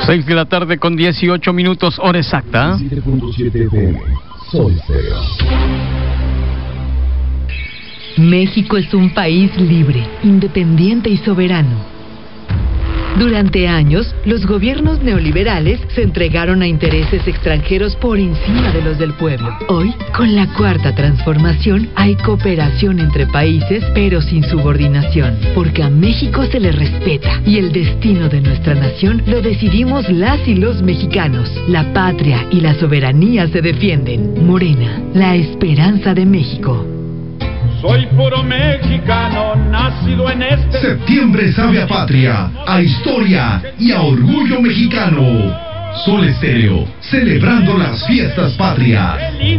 6 de la tarde con 18 minutos, hora exacta. 7.7 FM, Sol Estéreo. México es un país libre, independiente y soberano. Durante años, los gobiernos neoliberales se entregaron a intereses extranjeros por encima de los del pueblo. Hoy, con la Cuarta Transformación, hay cooperación entre países, pero sin subordinación, porque a México se le respeta y el destino de nuestra nación lo decidimos las y los mexicanos. La patria y la soberanía se defienden. Morena, la esperanza de México. Soy puro mexicano, nacido en este... Septiembre sabe a patria, a historia y a orgullo mexicano. Sol Estéreo, celebrando las fiestas patrias.